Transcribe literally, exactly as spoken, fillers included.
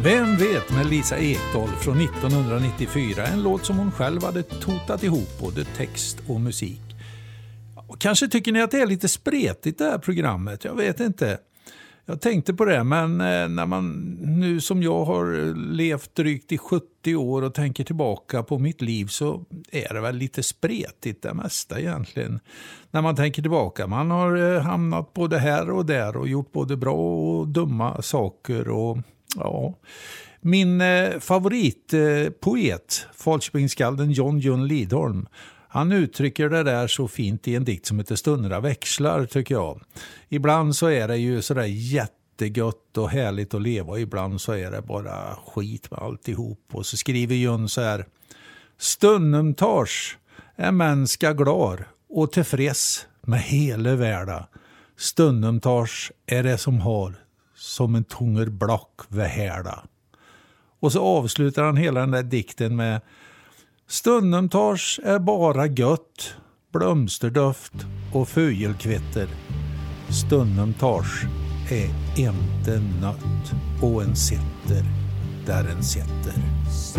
Vem vet med Lisa Ekdahl från nittonhundranittiofyra, en låt som hon själv hade totat ihop både text och musik. Kanske tycker ni att det är lite spretigt det här programmet, jag vet inte. Jag tänkte på det, men när man nu som jag har levt drygt i sjuttio år och tänker tillbaka på mitt liv, så är det väl lite spretigt det mesta egentligen. När man tänker tillbaka, man har hamnat både här och där och gjort både bra och dumma saker. Och ja, min favoritpoet, Falköpingsskalden John Jun Lidholm, han uttrycker det där så fint i en dikt som heter Stunderna växlar, tycker jag. Ibland så är det ju sådär jättegött och härligt att leva, och ibland så är det bara skit med alltihop. Och så skriver Jun så här: Stunden tars är mänska glar och tillfreds med hela världen. Stunden tars är det som har som en tunger block vid härda. Och så avslutar han hela den där dikten med: Stunden tars är bara gött, blomsterdoft och fågelkvitter. Stunden tars är inte nött och en sitter där en sitter.